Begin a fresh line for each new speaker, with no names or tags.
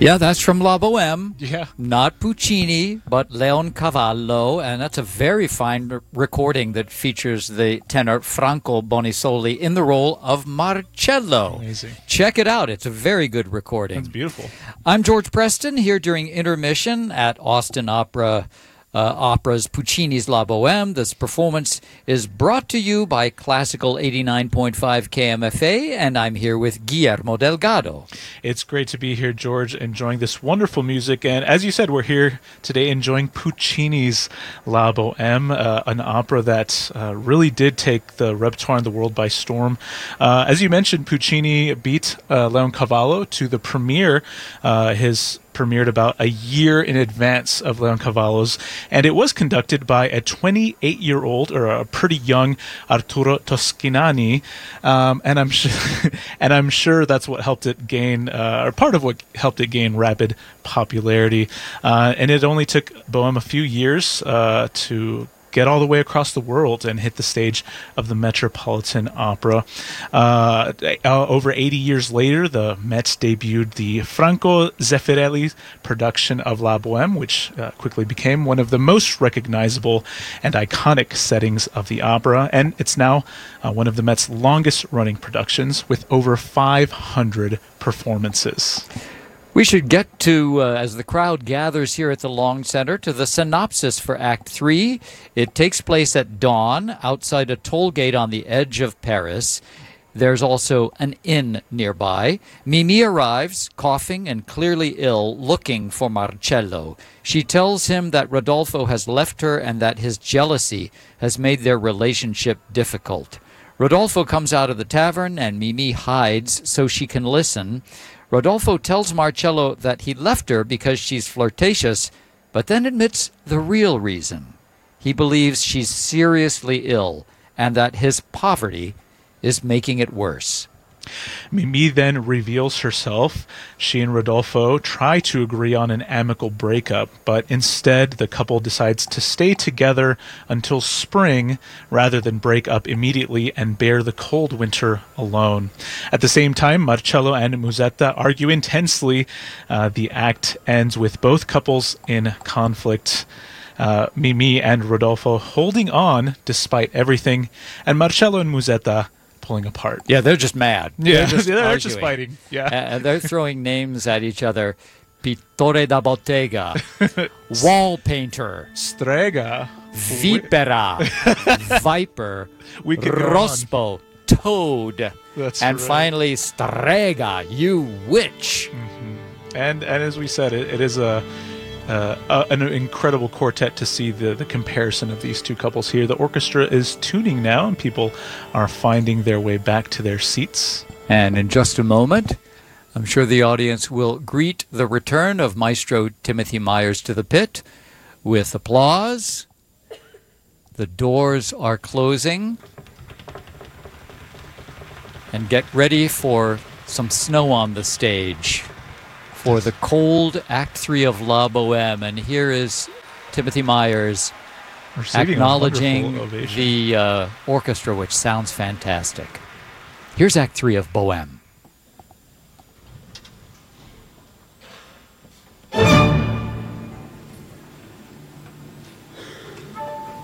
Yeah, that's from La Boheme.
Yeah.
Not Puccini, but Leoncavallo, and that's a very fine recording that features the tenor Franco Bonisoli in the role of Marcello.
Amazing.
Check it out. It's a very good recording.
That's beautiful.
I'm George Preston, here during intermission at Austin Opera's Puccini's La Boheme. This performance is brought to you by Classical 89.5 KMFA, and I'm here with Guillermo Delgado.
It's great to be here, George, enjoying this wonderful music. And as you said, we're here today enjoying Puccini's La Boheme, an opera that really did take the repertoire in the world by storm. As you mentioned, Puccini beat Leoncavallo to the premiere. His premiered about a year in advance of Leoncavallo's, and it was conducted by a 28-year-old, or a pretty young, Arturo Toscanini, and I'm sure that's what helped it gain, or part of what helped it gain rapid popularity. And it only took Bohème a few years to get all the way across the world and hit the stage of the Metropolitan Opera. Over 80 years later, the Met debuted the Franco Zeffirelli production of La Bohème, which quickly became one of the most recognizable and iconic settings of the opera, and it's now one of the Met's longest-running productions, with over 500 performances.
We should get to, as the crowd gathers here at the Long Center, to the synopsis for Act 3. It takes place at dawn outside a toll gate on the edge of Paris. There's also an inn nearby. Mimi arrives, coughing and clearly ill, looking for Marcello. She tells him that Rodolfo has left her and that his jealousy has made their relationship difficult. Rodolfo comes out of the tavern and Mimi hides so she can listen. Rodolfo tells Marcello that he left her because she's flirtatious, but then admits the real reason. He believes she's seriously ill and that his poverty is making it worse.
Mimi then reveals herself. She and Rodolfo try to agree on an amicable breakup, but instead the couple decides to stay together until spring rather than break up immediately and bear the cold winter alone. At the same time, Marcello and Musetta argue intensely. The act ends with both couples in conflict. Mimi and Rodolfo holding on despite everything, and Marcello and Musetta pulling apart.
Yeah, they're just mad.
Yeah,
they're
just fighting. Yeah,
and they're throwing names at each other. Pittore da bottega, wall painter,
Strega,
vipera, viper, rospo, toad, and finally strega, you witch.
Mm-hmm. And as we said, it is an incredible quartet to see the comparison of these two couples here. The orchestra is tuning now, and people are finding their way back to their seats.
And in just a moment, I'm sure the audience will greet the return of Maestro Timothy Myers to the pit with applause. The doors are closing. And get ready for some snow on the stage for the cold Act 3 of La Bohème. And here is Timothy Myers acknowledging the orchestra, which sounds fantastic. Here's Act 3 of Bohème.